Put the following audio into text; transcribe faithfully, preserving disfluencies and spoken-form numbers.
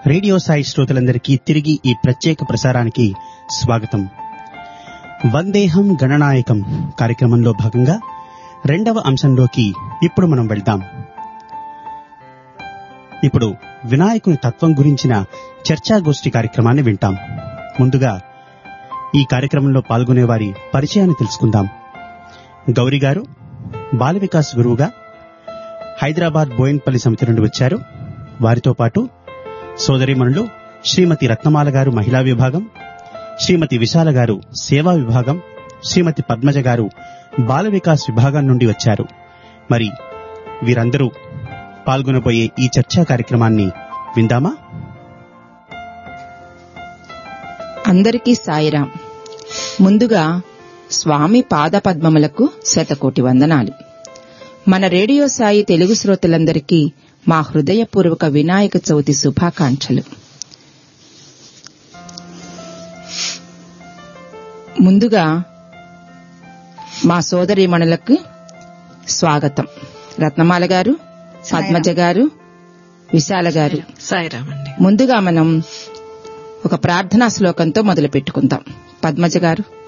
Radio Sai శ్రోతలందరికీ తిరిగి ఈ ప్రత్యేక ప్రసారానికి స్వాగతం. వందేహం గణనాయకం కార్యక్రమంలో భాగంగా రెండవ అంశంలోకి ఇప్పుడు మనం వెళ్దాం. ఇప్పుడు వినాయకుని తత్వం గురించిన చర్చాగోష్ఠి కార్యక్రమాన్ని వింటాం. ముందుగా ఈ కార్యక్రమంలో పాల్గొనే వారి పరిచయాన్ని తెలుసుకుందాం. గౌరీ గారు బాల వికాస్ గురువుగా హైదరాబాద్ బోయిన్పల్లి సమితి నుండి వచ్చారు. వారితో పాటు సోదరీమణులు శ్రీమతి రత్నమాల గారు మహిళా విభాగం, శ్రీమతి విశాల గారు సేవా విభాగం, శ్రీమతి పద్మజ గారు బాల వికాస్ విభాగం నుండి వచ్చారు. మరి వీరందరూ పాల్గొనబోయే ఈ చర్చా కార్యక్రమాన్ని విందామా? అందరికీ సాయిరాం. ముందుగా స్వామి పాద పద్మములకు శతకోటి వందనాలు. మన రేడియో సాయి తెలుగు శ్రోతలందరికీ మా హృదయపూర్వక వినాయక చవితి శుభాకాంక్షలు. ముందుగా మా సోదరీమణులకు స్వాగతం. రత్నమాల గారు, పద్మజ గారు, విశాల గారు, ముందుగా మనం ఒక ప్రార్థనా శ్లోకంతో మొదలు పెట్టుకుందాం. పద్మజ గారు.